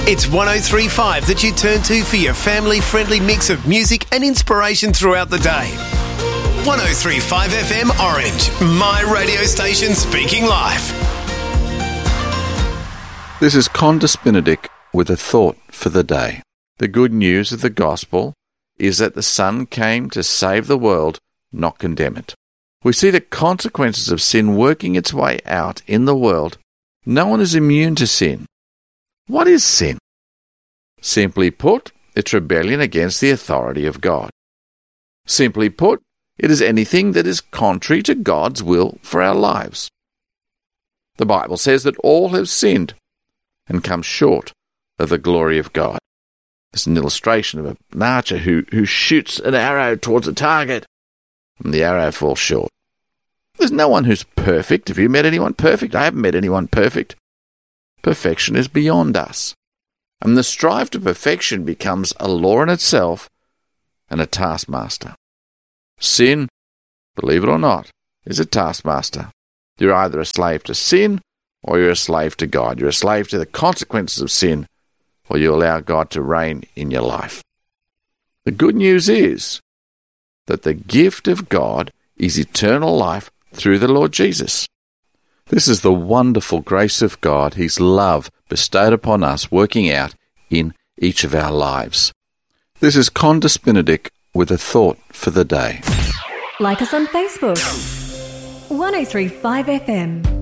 It's 103.5 that you turn to for your family-friendly mix of music and inspiration throughout the day. 103.5 FM Orange, my radio station speaking live. This is Condis Benedict with a thought for the day. The good news of the gospel is that the Son came to save the world, not condemn it. We see the consequences of sin working its way out in the world. No one is immune to sin. What is sin? Simply put, it's rebellion against the authority of God. Simply put, it is anything that is contrary to God's will for our lives. The Bible says that all have sinned and come short of the glory of God. It's an illustration of an archer who shoots an arrow towards a target, and the arrow falls short. There's no one who's perfect. Have you met anyone perfect? I haven't met anyone perfect. Perfection is beyond us. And the strive to perfection becomes a law in itself and a taskmaster. Sin, believe it or not, is a taskmaster. You're either a slave to sin or you're a slave to God. You're a slave to the consequences of sin, or you allow God to reign in your life. The good news is that the gift of God is eternal life through the Lord Jesus. This is the wonderful grace of God, His love bestowed upon us, working out in each of our lives. This is Condis Benedict with a thought for the day. Like us on Facebook. 103.5 FM.